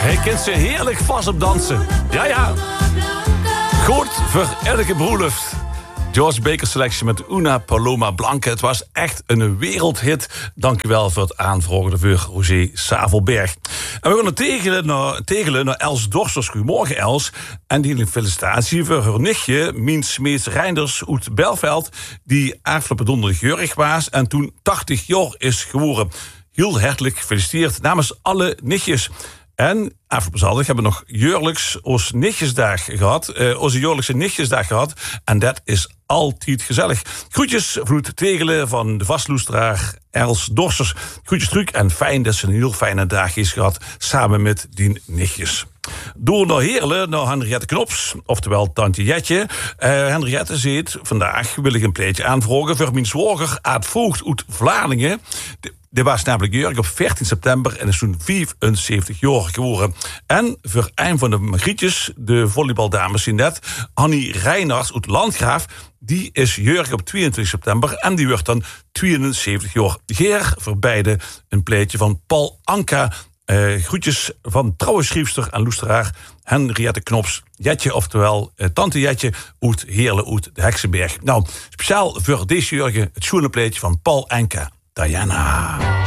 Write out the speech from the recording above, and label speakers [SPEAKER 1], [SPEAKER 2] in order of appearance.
[SPEAKER 1] Hij kent ze heerlijk vast op dansen. Ja. Goed voor elke broerluft. George Baker selectie met Una Paloma Blanca. Het was echt een wereldhit. Dank u wel voor het aanvragen voor Roger Savelberg. En we gaan tegelen naar Els Dorsters. Goedemorgen, Els. En die een felicitatie voor haar nichtje, Mien Smeets Reinders uit Belveld, die afgelopen donderdag jarig was en toen 80 jaar is geworden. Heel hartelijk gefeliciteerd namens alle nichtjes. En afgelopen zaterdag hebben we nog jaarlijks onze nichtjesdag gehad. Onze jaarlijkse nichtjesdag gehad. En dat is altijd gezellig. Groetjes vanuit Tegelen van de vastloesteraar Els Dorsters. Groetjes terug en fijn dat ze een heel fijne dag is gehad samen met die nichtjes. Door naar Heerlen, naar Henriette Knops, oftewel tante Jetje. Henriette zegt, vandaag wil ik een pleetje aanvragen voor mijn zwager Aad Voogd uit Vlaardingen. Die was namelijk jarig op 14 september en is toen 75 jaar geworden. En voor een van de magrietjes, de volleybaldames in net, Annie Reinards uit Landgraaf, die is jarig op 22 september en die wordt dan 72 jaar. Geer voor beide een pleetje van Paul Anka. Groetjes van trouwe schrijfster en loesteraar Henriette Knops. Jetje, oftewel tante Jetje uit Heerlen uit de Heksenberg. Nou, speciaal voor deze jurgen het schoene pleetje van Paul Anka. Diana.